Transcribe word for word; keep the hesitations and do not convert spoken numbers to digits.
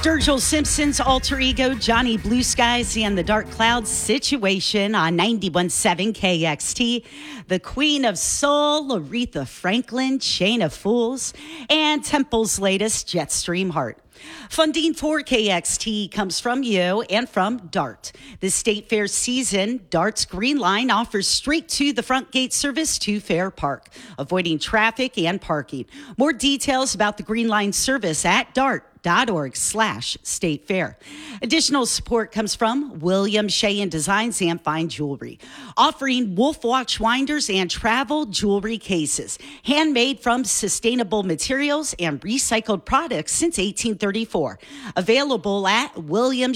Sturgill Simpson's alter ego, Johnny Blue Skies and the Dark Clouds Situation on ninety-one point seven K X T. The Queen of Soul, Aretha Franklin, Chain of Fools, and Temple's latest Jetstream Heart. Funding for K X T comes from you and from DART. This State Fair season, DART's Green Line offers straight to the front gate service to Fair Park, avoiding traffic and parking. More details about the Green Line service at dart dot org slash state fair. Additional support comes from William Sheehan Designs and Fine Jewelry, offering Wolf Watch winders and travel jewelry cases, handmade from sustainable materials and recycled products since eighteen thirty-four. Available at William